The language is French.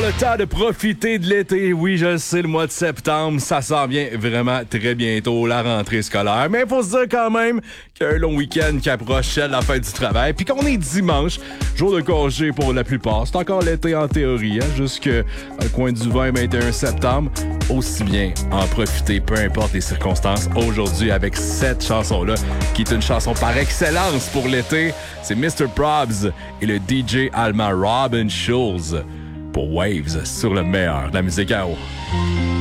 le temps de profiter de l'été. Oui, je le sais, le mois de septembre, ça s'en vient vraiment très bientôt, la rentrée scolaire. Mais il faut se dire quand même qu'il y a un long week-end qui approche la fin du travail. Puis qu'on est dimanche, jour de congé pour la plupart. C'est encore l'été en théorie, jusque dans le coin du 20-21 septembre. Aussi bien en profiter, peu importe les circonstances, aujourd'hui avec cette chanson-là, qui est une chanson par excellence pour l'été. C'est Mr. Probs et le DJ allemand Robin Schulz pour Waves sur le meilleur de la musique à eau.